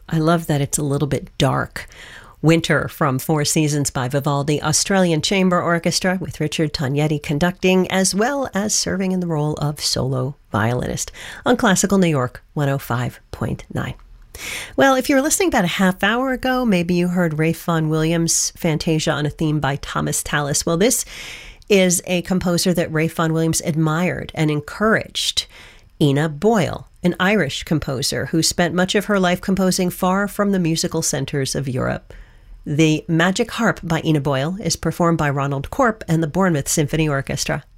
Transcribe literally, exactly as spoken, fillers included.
I love that it's a little bit dark. Winter from Four Seasons by Vivaldi Australian Chamber Orchestra with Richard Tognetti conducting, as well as serving in the role of solo violinist on Classical New York one oh five point nine. Well, if you were listening about a half hour ago, maybe you heard Ralph Vaughan Williams' Fantasia on a Theme by Thomas Tallis. Well, this is a composer that Ralph Vaughan Williams admired and encouraged. Ina Boyle, an Irish composer who spent much of her life composing far from the musical centers of Europe. The Magic Harp by Ina Boyle is performed by Ronald Corp and the Bournemouth Symphony Orchestra.